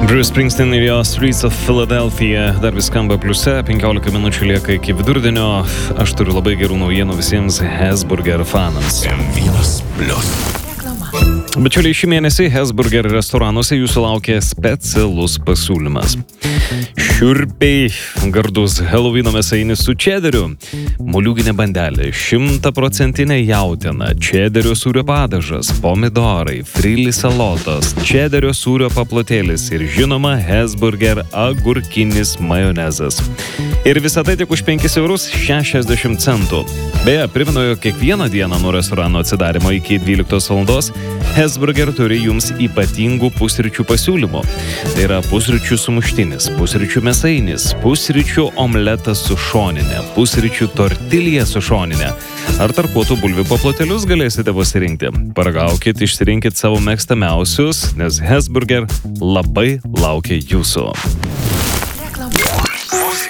Bruce Springsteen ir jo Streets of Philadelphia dar vis skamba pliuse, 15 minučių lieka iki vidurdienio. Aš turiu labai gerų naujienų visiems Hesburger fanams. Bičiuliai, šį mėnesį Hesburger restoranuose jūsų laukia specialus pasiūlymas. Šiurpiai gardus Helovyno mėsainis su čederiu, moliūginė bandelė, 100% jautiena, čederio sūrio padažas, pomidorai, frili salotos, čederio sūrio paplotėlis ir žinoma Hesburger agurkinis majonezas. Ir visą tai tik už 5,60 €. Beje, primenu, jog kiekvieną dieną nuo restorano atsidarimo iki 12 valandos Hesburger turi jums ypatingų pusryčių pasiūlymų. Tai yra pusryčių sumuštinis, pusryčių mėsainis, pusryčių omletas su šoninė, pusryčių tortilija su šoninė. Ar tarkuotų bulvių paplotėlius galėsite pasirinkti. Paragaukit, išsirinkit savo mėgstamiausius, nes Hesburger labai laukia jūsų.